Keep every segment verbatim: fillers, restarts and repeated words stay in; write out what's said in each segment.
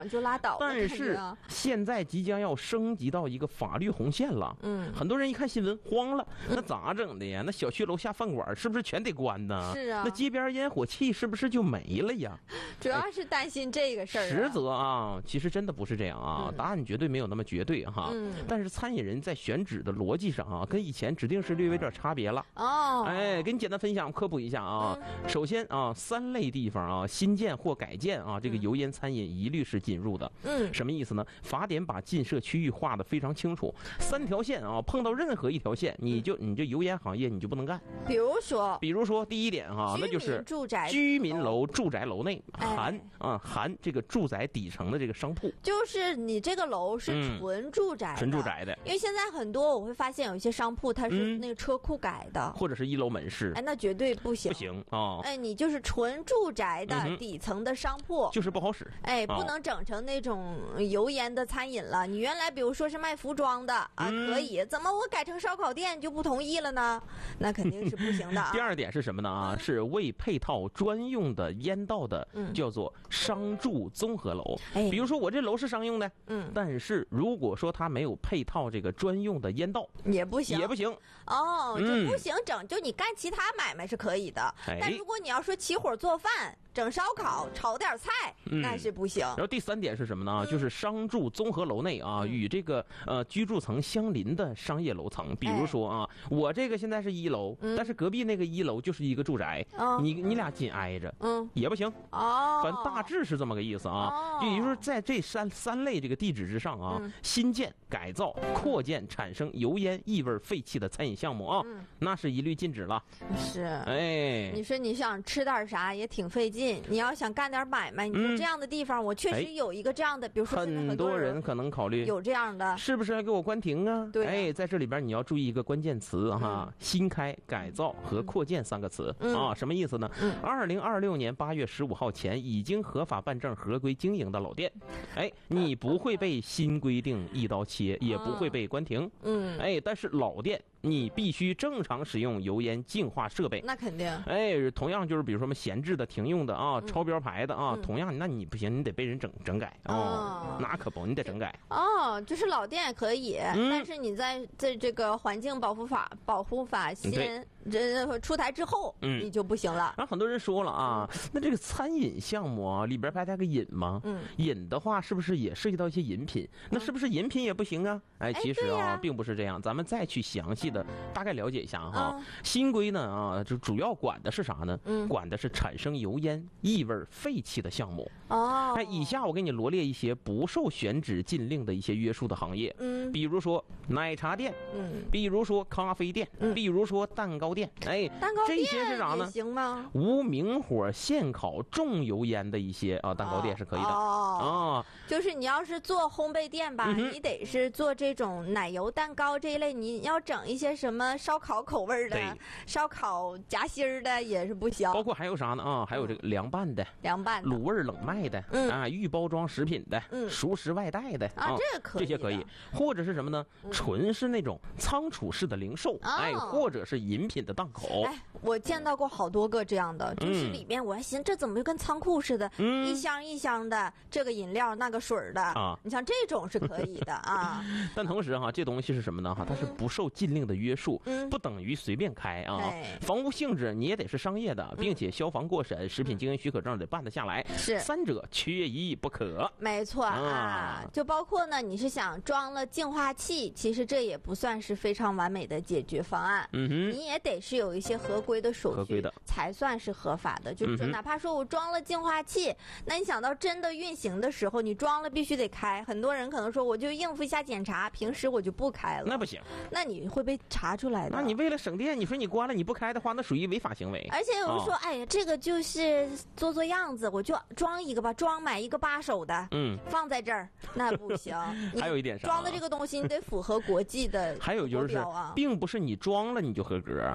就拉倒。 但是现在即将要升级到一个法律红线了，嗯，很多人一看新闻慌了，那咋整的呀？那小区楼下饭馆是不是全得关呢？ 是啊， 那街边烟火气是不是就没了呀？ 主要是担心这个事儿、啊。 实则啊，其实真的不是这样啊，嗯、答案绝对没有那么绝对哈。嗯、但是餐饮人在选址的逻辑上啊，跟以前指定是略有点差别了。哦，哎，给你简单分享科普一下啊。嗯、首先啊，三类地方啊，新建或改建啊，这个油烟餐饮一律是禁入的。嗯，什么意思呢？法典把禁设区域划得非常清楚，三条线啊，碰到任何一条线，你就你这油烟行业你就不能干。 比如说， 比如说第一点哈、啊，那就是住宅居民楼住宅楼内含、哎、啊含这个住宅底层的这个商铺， 就是你这个楼是纯住宅的、嗯， 纯住宅的。 因为现在很多我会发现有一些商铺它是那个车库改的， 嗯、或者是一楼门市， 哎，那绝对不行， 不行啊、哦！ 哎，你就是纯住宅的底层的商铺， 嗯、就是不好使， 哎，不能整成那种油烟的餐饮了。你原来比如说是卖服装的啊，嗯、可以，怎么我改成烧烤店就不同意了呢？那肯定是不行的、啊。 第二点是什么呢？啊，是为配套专用的烟道的，嗯、叫做商住综合楼。哎，比如说我这楼是商用的，嗯，但是如果说它没有配套这个专用的烟道， 也不行， 也不行。 哦，就不行整，嗯、就你干其他买卖是可以的，哎、但如果你要说起火做饭。整烧烤炒点菜、嗯、那是不行。 然后第三点是什么呢？嗯、就是商住综合楼内啊，嗯、与这个呃居住层相邻的商业楼层。比如说啊，哎、我这个现在是一楼，嗯、但是隔壁那个一楼就是一个住宅，哦、你你俩紧挨着，嗯，也不行。哦，反正大致是这么个意思啊。哦、也就是说，在这三三类这个地址之上啊，嗯、新建、改造、扩建产生油烟、异味、废气的餐饮项目啊，嗯、那是一律禁止了。 是， 哎， 你说你想吃点啥也挺费劲。你要想干点买卖，你说这样的地方，嗯、我确实有一个这样的，比如说现在很多人可能考虑有这样的， 是不是要给我关停啊？ 对啊， 哎，在这里边你要注意一个关键词哈，嗯、新开、改造和扩建三个词、嗯、啊，什么意思呢？二零二六年八月十五号前已经合法办证、合规经营的老店，哎，你不会被新规定一刀切，也不会被关停。嗯，哎，但是老店。你必须正常使用油烟净化设备， 那肯定。 哎，同样就是比如说什么闲置的、停用的啊、嗯、超标牌的啊，嗯、同样，那你不行，你得被人整整改哦，哦那可不，你得整改哦。就是老店也可以，嗯、但是你在在这个环境保护法保护法先这出台之后，嗯，你就不行了。 然后很多人说了啊，那这个餐饮项目啊，里边不还带个饮吗？嗯，饮的话是不是也涉及到一些饮品？那是不是饮品也不行啊？哎，其实啊，并不是这样。咱们再去详细的大概了解一下哈。嗯、新规呢啊，就主要管的是啥呢？嗯，管的是产生油烟、异味、废气的项目。哦，哎，以下我给你罗列一些不受选址禁令的一些约束的行业。嗯，比如说奶茶店，嗯，比如说咖啡店，嗯，比如说蛋糕店，哎， 蛋糕店这些是啥呢？ 行吗？ 无明火现烤重油烟的一些啊，蛋糕店是可以的。 哦，啊，就是你要是做烘焙店吧，嗯、你得是做这种奶油蛋糕这一类，你要整一些什么烧烤口味的、烧烤夹心儿的也是不行。 包括还有啥呢？啊，还有这个凉拌的、 凉拌、 卤味冷卖的，嗯啊，预包装食品的，嗯，熟食外带的啊，这个可以， 这些可以，或者是什么呢？纯是那种仓储式的零售，哎，或者是饮品的档口。 哎，我见到过好多个这样的，就是里边我还寻思这怎么就跟仓库似的，嗯，一箱一箱的，这个饮料那个水的啊，你像这种是可以的啊。 但同时哈，这东西是什么呢？哈，它是不受禁令的约束，嗯，不等于随便开啊。房屋性质你也得是商业的，并且消防过审、食品经营许可证得办得下来，是三者缺一不可。 没错啊，就包括呢，你是想装了净化器，其实这也不算是非常完美的解决方案。嗯哼，你也得是有一些合规的手续才算是合法的。就是说，哪怕说我装了净化器，那你想到真的运行的时候，你装了必须得开。很多人可能说，我就应付一下检查，平时我就不开了。 那不行， 那你会被查出来的。 那你为了省电，你说你关了你不开的话，那属于违法行为。 而且有人说，哦、哎呀，这个就是做做样子，我就装一个吧，装买一个八手的，嗯，放在这儿，那不行。 还有一点啥？ 装的这个东西你得符合国际的、啊。 还有就是，并不是你装了你就合格，嗯、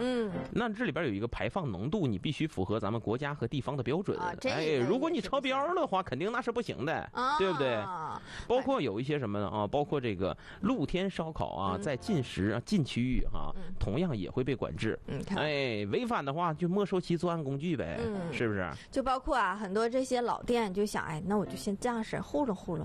嗯，那这里边有一个排放浓度，你必须符合咱们国家和地方的标准。 啊、 哎，如果你超标的话，肯定那是不行的，啊、对不对？包括有一些什么呢？啊，包括这个露天烧烤啊，嗯、在禁食啊、禁区域啊，嗯、同样也会被管制。嗯，哎，违反的话就没收其作案工具呗，嗯、是不是？ 就包括啊，很多这些老店就想，哎，那我就先这样式糊弄糊弄。